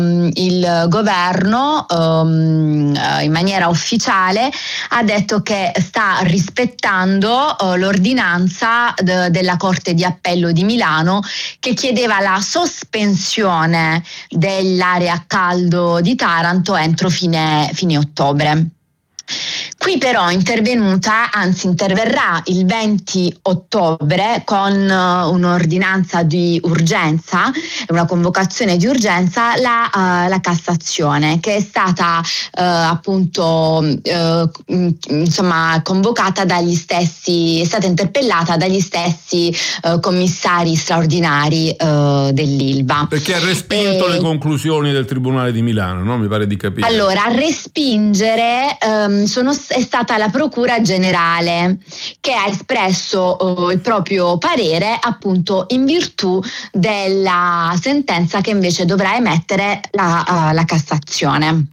il governo in maniera ufficiale ha detto che sta rispettando l'ordinanza della Corte di Appello di Milano, che chiedeva la sospensione dell'area a caldo di Taranto entro fine ottobre. Qui però interverrà il 20 ottobre con un'ordinanza di urgenza, una convocazione di urgenza, la Cassazione, che è stata convocata dagli stessi, è stata interpellata dagli stessi commissari straordinari dell'Ilva. Perché ha respinto le conclusioni del Tribunale di Milano, no? Mi pare di capire. Allora, a respingere è stata la Procura Generale, che ha espresso il proprio parere appunto in virtù della sentenza che invece dovrà emettere la Cassazione.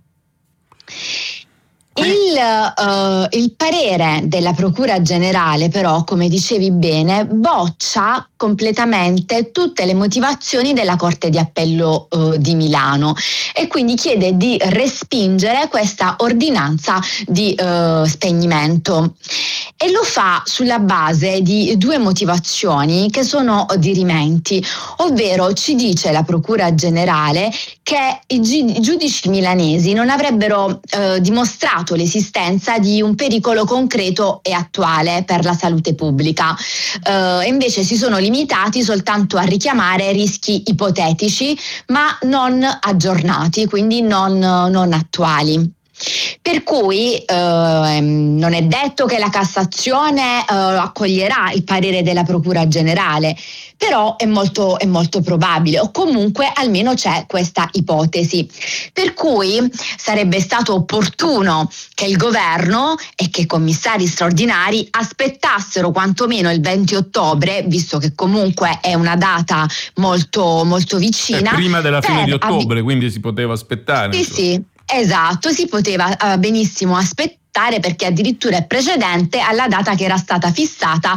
Il parere della Procura Generale però, come dicevi bene, boccia completamente tutte le motivazioni della Corte di Appello di Milano e quindi chiede di respingere questa ordinanza di spegnimento, e lo fa sulla base di due motivazioni che sono dirimenti, ovvero ci dice la Procura Generale che i giudici milanesi non avrebbero dimostrato l'esistenza di un pericolo concreto e attuale per la salute pubblica, invece si sono limitati soltanto a richiamare rischi ipotetici ma non aggiornati, quindi non attuali. Per cui non è detto che la Cassazione accoglierà il parere della Procura Generale, però è molto probabile, o comunque almeno c'è questa ipotesi. Per cui sarebbe stato opportuno che il governo e che i commissari straordinari aspettassero quantomeno il 20 ottobre, visto che comunque è una data molto vicina. È prima della fine di ottobre, quindi si poteva aspettare. Sì. Esatto, si poteva benissimo aspettare, perché addirittura è precedente alla data che era stata fissata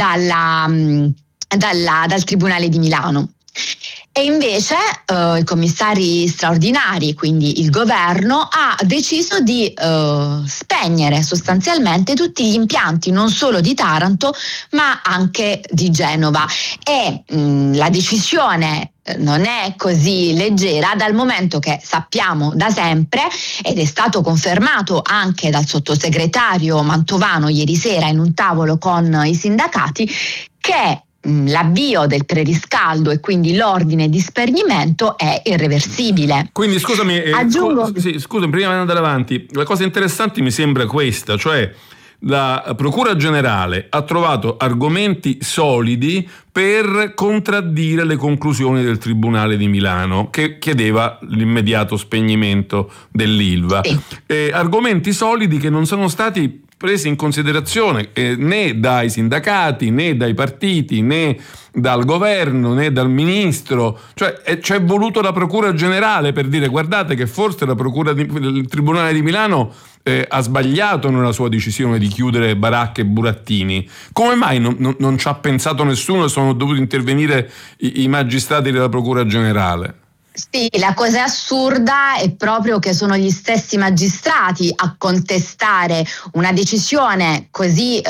dal Tribunale di Milano. E invece i commissari straordinari, quindi il governo, ha deciso di spegnere sostanzialmente tutti gli impianti, non solo di Taranto ma anche di Genova, e la decisione non è così leggera, dal momento che sappiamo da sempre, ed è stato confermato anche dal sottosegretario Mantovano ieri sera in un tavolo con i sindacati, che l'avvio del preriscaldo e quindi l'ordine di spegnimento è irreversibile. Quindi scusami, aggiungo scusami, prima di andare avanti, la cosa interessante mi sembra questa, cioè la Procura Generale ha trovato argomenti solidi per contraddire le conclusioni del Tribunale di Milano, che chiedeva l'immediato spegnimento dell'Ilva. Sì. Argomenti solidi che non sono stati presi in considerazione né dai sindacati, né dai partiti, né dal governo, né dal ministro. Cioè c'è voluto la Procura Generale per dire: guardate che forse il Tribunale di Milano ha sbagliato nella sua decisione di chiudere baracche e burattini. Come mai non ci ha pensato nessuno e sono dovuti intervenire i magistrati della Procura Generale? Sì, la cosa assurda è proprio che sono gli stessi magistrati a contestare una decisione così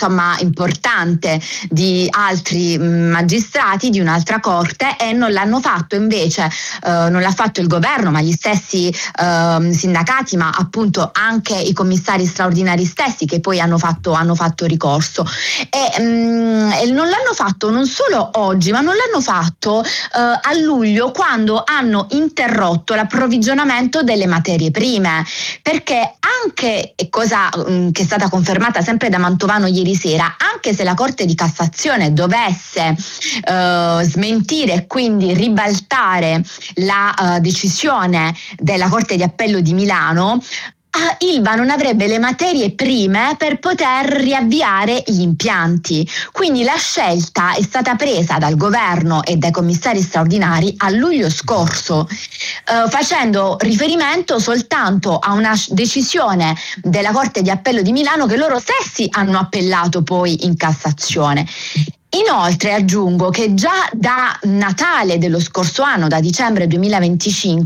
importante di altri magistrati di un'altra corte, e non l'hanno fatto invece, non l'ha fatto il governo, ma gli stessi sindacati, ma appunto anche i commissari straordinari stessi, che poi hanno fatto ricorso, e non l'hanno fatto non solo oggi, ma non l'hanno fatto a luglio, quando hanno interrotto l'approvvigionamento delle materie prime, perché anche, cosa che è stata confermata sempre da Mantovano ieri sera, anche se la Corte di Cassazione dovesse smentire e quindi ribaltare la decisione della Corte di Appello di Milano, Ilva non avrebbe le materie prime per poter riavviare gli impianti. Quindi la scelta è stata presa dal governo e dai commissari straordinari a luglio scorso, facendo riferimento soltanto a una decisione della Corte di Appello di Milano, che loro stessi hanno appellato poi in Cassazione. Inoltre aggiungo che già da Natale dello scorso anno, da dicembre 2025,